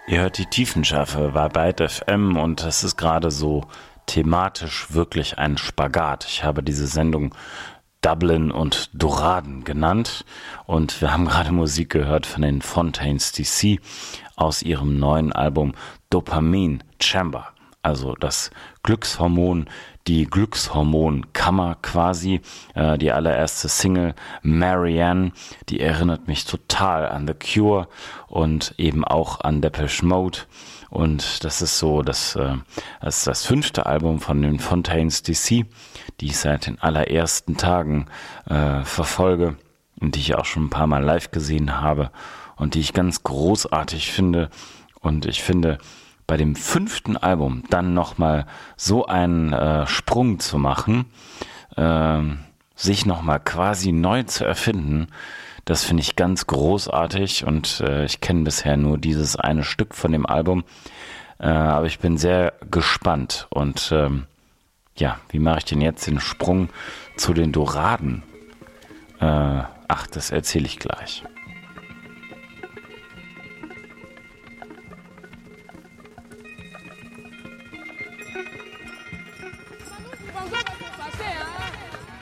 Ihr hört die Tiefenschärfe bei Byte FM und das ist gerade so thematisch wirklich ein Spagat. Ich habe diese Sendung Dublin und Doraden genannt und wir haben gerade Musik gehört von den Fontaines DC aus ihrem neuen Album Dopamine Chamber. Also das Glückshormon, die Glückshormonkammer quasi, die allererste Single Marianne, die erinnert mich total an The Cure und eben auch an Depeche Mode. Und das ist so, das ist das 5. Album von den Fontaines DC, die ich seit den allerersten Tagen verfolge und die ich auch schon ein paar Mal live gesehen habe und die ich ganz großartig finde. Und ich finde, bei dem 5. Album dann nochmal so einen Sprung zu machen, sich nochmal quasi neu zu erfinden, das finde ich ganz großartig und ich kenne bisher nur dieses eine Stück von dem Album, aber ich bin sehr gespannt und wie mache ich denn jetzt den Sprung zu den Doraden? Das erzähle ich gleich.